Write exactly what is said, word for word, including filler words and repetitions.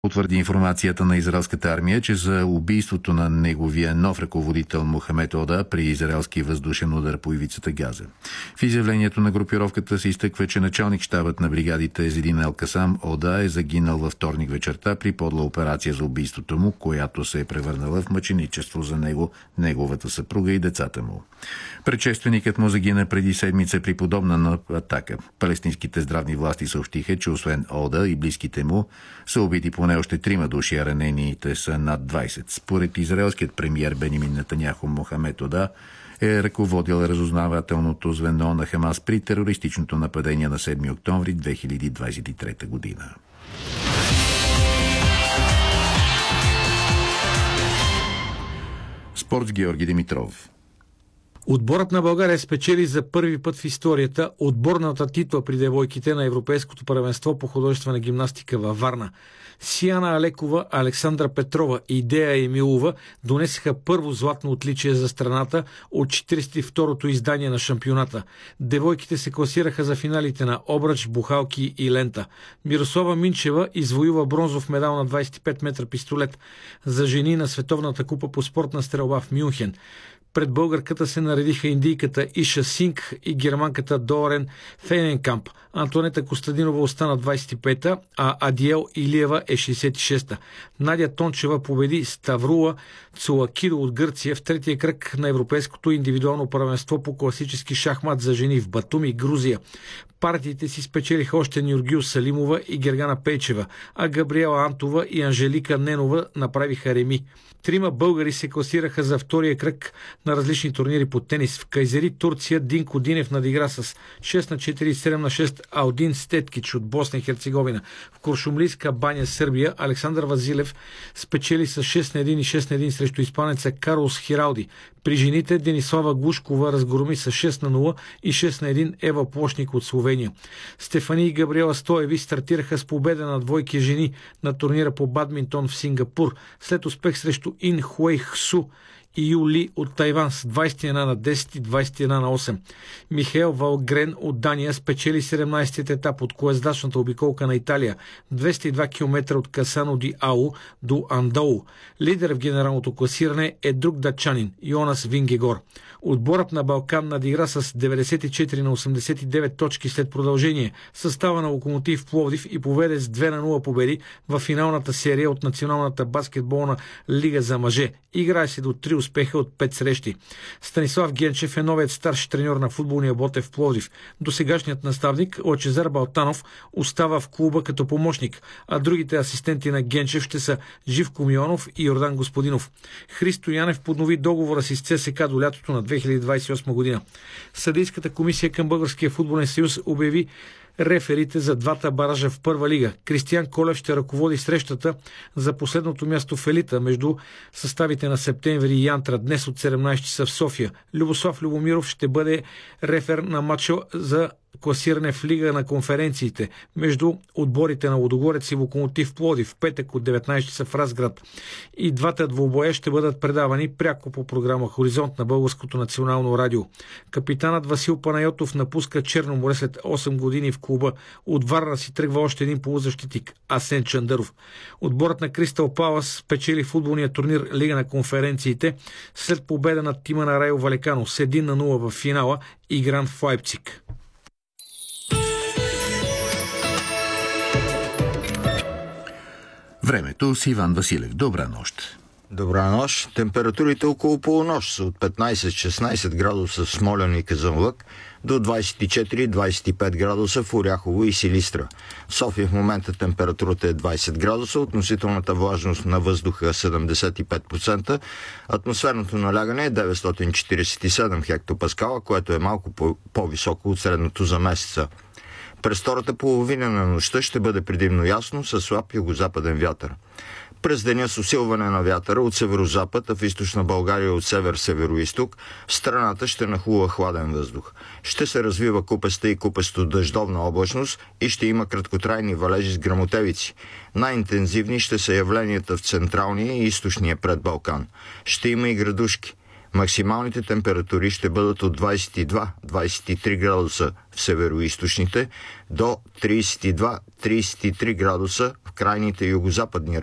Потвърди информацията на израелската армия, че за убийството на неговия нов ръководител Мохамед Ода при израелски въздушен удар по ивицата Газа. В изявлението на групировката се изтъква, че началник щабът на бригадите Езедин Ал-Касам Ода е загинал във вторник вечерта при подла операция за убийството му, която се е превърнала в мъченичество за него, неговата съпруга и децата му. Предшественикът му загина преди седмица при подобна атака. Палестинските здравни власти съобщиха, че освен Ода и близките му са убити поне още трима души, а ранените са над двайсет. Според израелският премиер Бенямин Нетаняху, Мохамед Ода е ръководил разузнавателното звено на Хамас при терористичното нападение на седми октомври две хиляди двайсет и трета година. Спорт с Георги Димитров. Отборът на България спечели за първи път в историята отборната титла при девойките на Европейското първенство по художествена гимнастика във Варна. Сияна Алекова, Александра Петрова и Дея Емилова донесеха първо златно отличие за страната от четиридесет и второто издание на шампионата. Девойките се класираха за финалите на обръч, бухалки и лента. Мирослава Минчева извоюва бронзов медал на двайсет и пет метра пистолет за жени на Световната купа по спортна стрелба в Мюнхен. Пред българката се наредиха индийката Иша Синг и германката Доорен Фейненкамп. Антонета Костадинова остана двайсет и пета, а Адиел Илиева е шейсет и шеста. Надя Тончева победи Ставрула Цулакидо от Гърция в третия кръг на Европейското индивидуално първенство по класически шахмат за жени в Батуми, Грузия. Партиите си спечелиха още Нюргюл Салимова и Гергана Пейчева, а Габриела Антова и Анжелика Ненова направиха реми. Трима българи се класираха за втория кръг на различни турнири по тенис. В Кайзери, Турция, Динко Динев надигра с шест на четири и седем на шест Алдин Стеткич от Босна и Херцеговина. В Куршумлийска баня, Сърбия, Александър Вазилев спечели с шест на едно и шест на едно срещу испанеца Карлос Хиралди. При жените Денислава Глушкова разгроми с шест на нула и шест на едно Ева Плошник от Словения. Стефани и Габриела Стоеви стартираха с победа на двойки жени на турнира по бадминтон в Сингапур, след успех срещу Ин Хуей Хсу и Юли от Тайван с двайсет и едно на десет и двайсет и едно на осем. Михаел Валгрен от Дания спечели седемнайсетият етап от колездачната обиколка на Италия, двеста и два километра от Касано ди Ау до Андоу. Лидер в генералното класиране е друг датчанин Йонас Вингегор. Отборът на Балкан надигра с деветдесет и четири на осемдесет и девет точки след продължение състава на Локомотив Пловдив и поведе с две на нула победи в финалната серия от Националната баскетболна лига за мъже. Играе се до три успеха от пет срещи. Станислав Генчев е новият старши треньор на футболния Ботев Пловдив. Досегашният наставник Лъчезар Балтанов остава в клуба като помощник, а другите асистенти на Генчев ще са Живко Мионов и Йордан Господинов. Христо Янев поднови договора си с ЦСКА до лятото на две хиляди двайсет и осма година. Съдийската комисия към Българския футболен съюз обяви реферите за двата баража в първа лига. Кристиян Колев ще ръководи срещата за последното място в елита между съставите на Септември и Янтра днес от седемнайсет часа в София. Любослав Любомиров ще бъде рефер на матча за класиране в Лига на конференциите между отборите на Лудогорец и Локомотив Пловдив в петък от деветнайсет часа в Разград. И двата двубоя ще бъдат предавани пряко по програма Хоризонт на Българското национално радио. Капитанът Васил Панайотов напуска Черно море след осем години в клуба. От Варна си тръгва още един полузащитник Асен Чандаров. Отборът на Кристал Палас спечели футболния турнир Лига на конференциите след победа над тима на Райо Валекано с едно на нула в финала, игран в Лайпциг. Времето с Иван Василев. Добра нощ. Добра нощ. Температурите около полунощ са от петнайсет-шестнайсет градуса в Смолян и Казанлък до двайсет и четири до двайсет и пет градуса в Оряхово и Силистра. В София в момента температурата е двайсет градуса, относителната влажност на въздуха седемдесет и пет процента, атмосферното налягане е деветстотин четирийсет и седем хектопаскала, което е малко по-високо от средното за месеца. През втората половина на нощта ще бъде предимно ясно със слаб югозападен вятър. През деня с усилване на вятъра от северозапад, а в източна България от север-североизток, в страната ще нахлува хладен въздух. Ще се развива купеста и купесто-дъждовна облачност и ще има краткотрайни валежи с гръмотевици. Най-интензивни ще са явленията в централния и източния предбалкан. Ще има и градушки. Максималните температури ще бъдат от двадесет и два до двадесет и три градуса в североизточните до тридесет и два до тридесет и три градуса в крайните югозападни